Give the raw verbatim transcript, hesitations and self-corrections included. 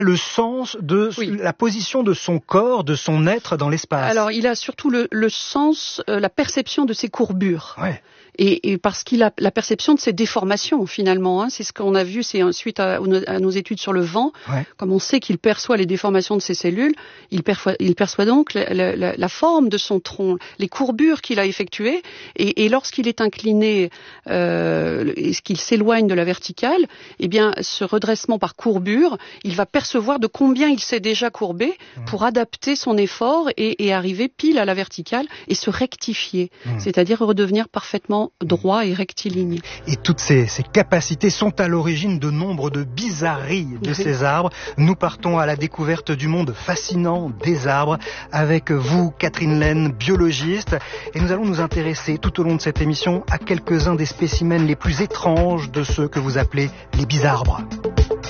le sens de oui. la position de son corps, de son être dans l'espace. Alors, il a surtout le, le sens, euh, la perception de ses courbures. Ouais. Et, et parce qu'il a la perception de ses déformations, finalement. Hein. C'est ce qu'on a vu, c'est suite à, à nos études sur le vent. Ouais. Comme on sait qu'il perçoit les déformations de ses cellules, il perçoit, il perçoit donc la, la, la forme de son tronc, les courbures qu'il a effectuées. Et, et lorsqu'il est incliné, euh, et qu'il s'éloigne de la verticale, eh bien, ce redressement par courbure, il va percevoir de combien il s'est déjà courbé mmh. pour adapter son effort et, et arriver pile à la verticale et se rectifier. Mmh. C'est-à-dire redevenir parfaitement droit et rectiligne. Et toutes ces, ces capacités sont à l'origine de nombre de bizarreries de ces arbres. Nous partons à la découverte du monde fascinant des arbres avec vous, Catherine Laine, biologiste. Et nous allons nous intéresser tout au long de cette émission à quelques-uns des spécimens les plus étranges de ceux que vous appelez les bizarbres.